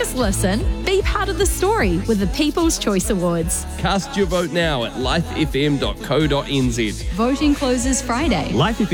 just listen. Be part of the story with the People's Choice Awards. Cast your vote now at lifefm.co.nz. Voting closes Friday.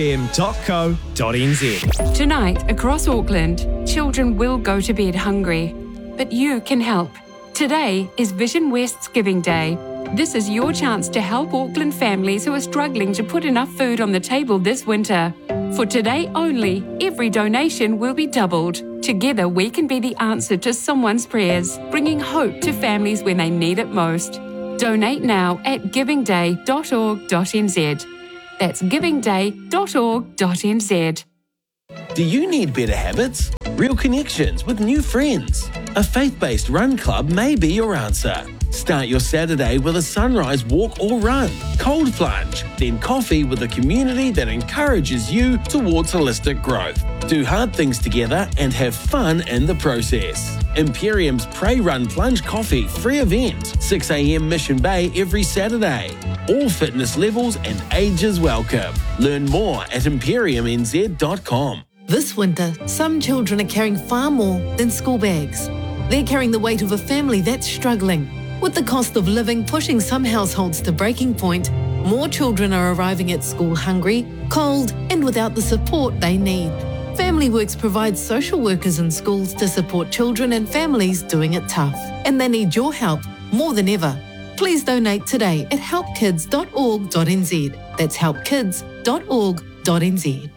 lifefm.co.nz. Tonight, across Auckland, children will go to bed hungry, but you can help. Today is Vision West's Giving Day. This is your chance to help Auckland families who are struggling to put enough food on the table this winter. For today only, every donation will be doubled. Together, we can be the answer to someone's prayers, bringing hope to families when they need it most. Donate now at givingday.org.nz. That's givingday.org.nz. Do you need better habits? Real connections with new friends? A faith-based run club may be your answer. Start your Saturday with a sunrise walk or run, cold plunge, then coffee with a community that encourages you towards holistic growth. Do hard things together and have fun in the process. Imperium's Pray Run Plunge Coffee free event, 6 a.m. Mission Bay every Saturday. All fitness levels and ages welcome. Learn more at imperiumnz.com. This winter, some children are carrying far more than school bags. They're carrying the weight of a family that's struggling. With the cost of living pushing some households to breaking point, more children are arriving at school hungry, cold, and without the support they need. Family Works provides social workers in schools to support children and families doing it tough. And they need your help more than ever. Please donate today at helpkids.org.nz. That's helpkids.org.nz.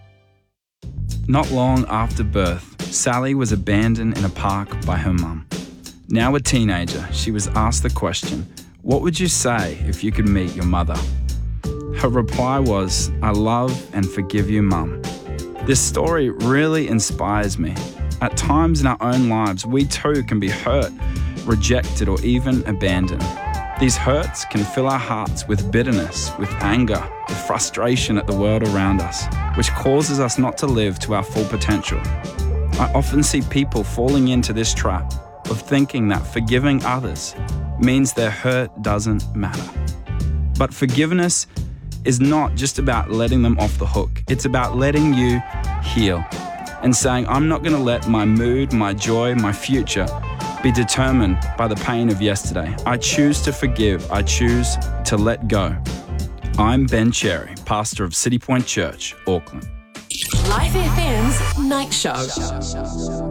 Not long after birth, Sally was abandoned in a park by her mum. Now a teenager, she was asked the question, "What would you say if you could meet your mother?" Her reply was, "I love and forgive you, Mum." This story really inspires me. At times in our own lives, we too can be hurt, rejected, or even abandoned. These hurts can fill our hearts with bitterness, with anger, with frustration at the world around us, which causes us not to live to our full potential. I often see people falling into this trap of thinking that forgiving others means their hurt doesn't matter. But forgiveness is not just about letting them off the hook. It's about letting you heal and saying, I'm not going to let my mood, my joy, my future be determined by the pain of yesterday. I choose to forgive. I choose to let go. I'm Ben Cherry, pastor of City Point Church, Auckland. Life FM's Night Show.